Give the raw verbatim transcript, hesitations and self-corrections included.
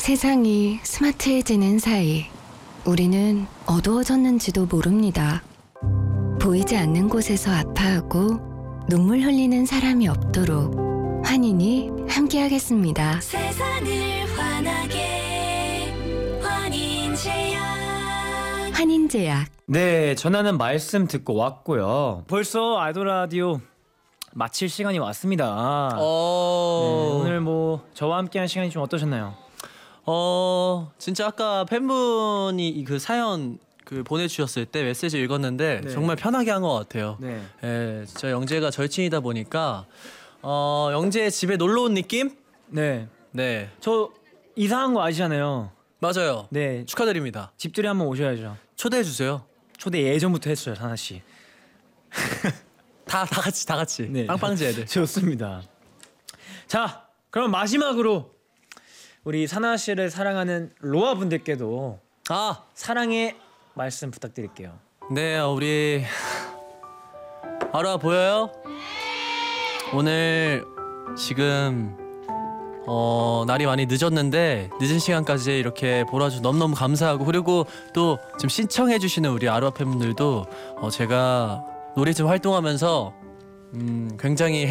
세상이 스마트해지는 사이 우리는 어두워졌는지도 모릅니다. 보이지 않는 곳에서 아파하고 눈물 흘리는 사람이 없도록 환인이 함께하겠습니다. 세상을 환하게 환인제약. 환인제약. 네, 전하는 말씀 듣고 왔고요. 벌써 아이돌 라디오 마칠 시간이 왔습니다. 어... 네, 오늘 뭐 저와 함께한 시간이 좀 어떠셨나요? 어 진짜 아까 팬분이 이 그 사연 그 보내주셨을 때 메시지 읽었는데 네. 정말 편하게 한 것 같아요. 네. 예, 진짜 영재가 절친이다 보니까 어 영재 집에 놀러 온 느낌? 네. 네, 저 이상한 거 아시잖아요. 맞아요. 네. 축하드립니다. 집들이 한번 오셔야죠. 초대해 주세요. 초대 예전부터 했어요, 사나 씨. 다 다 같이 다 같이. 네. 빵빵지 애들. 좋습니다. 자, 그럼 마지막으로 우리 사나 씨를 사랑하는 로아 분들께도 아, 사랑의 말씀 부탁드릴게요. 네, 우리 아루아 보여요? 오늘 지금 어 날이 많이 늦었는데 늦은 시간까지 이렇게 보라주 너무너무 감사하고, 그리고 또 지금 신청해 주시는 우리 아루아 팬분들도 어 제가 노래 좀 활동하면서 음 굉장히